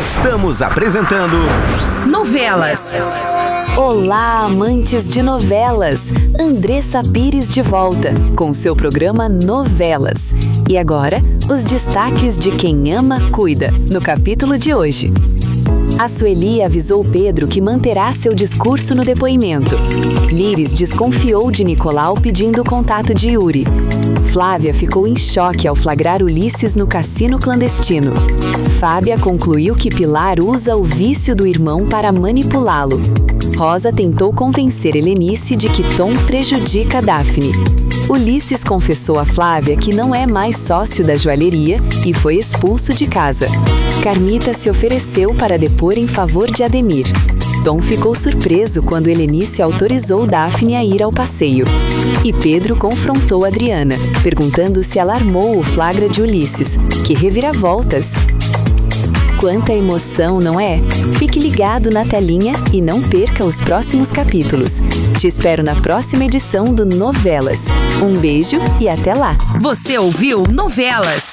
Estamos apresentando Novelas. Olá, amantes de novelas! Andressa Pires de volta com seu programa Novelas. E agora, os destaques de Quem Ama, Cuida, no capítulo de hoje. A Sueli avisou Pedro que manterá seu discurso no depoimento. Líris desconfiou de Nicolau pedindo o contato de Yuri. Flávia ficou em choque ao flagrar Ulisses no cassino clandestino. Fábia concluiu que Pilar usa o vício do irmão para manipulá-lo. Rosa tentou convencer Helenice de que Tom prejudica Daphne. Ulisses confessou a Flávia que não é mais sócio da joalheria e foi expulso de casa. Carmita se ofereceu para depor em favor de Ademir. Tom ficou surpreso quando Helenice autorizou Daphne a ir ao passeio. E Pedro confrontou Adriana, perguntando se ela armou o flagra de Ulisses. Que reviravoltas! Quanta emoção, não é? Fique ligado na telinha e não perca os próximos capítulos. Te espero na próxima edição do Novelas. Um beijo e até lá! Você ouviu Novelas.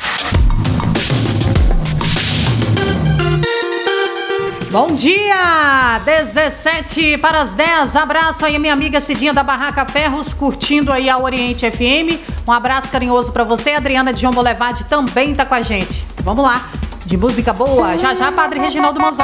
Bom dia! 17 para as 10. Abraço aí, minha amiga Cidinha da Barraca Ferros, curtindo aí a Oriente FM. Um abraço carinhoso para você. A Adriana de João Bolevade também tá com a gente. Vamos lá, de música boa. Já já, Padre Reginaldo Mozart.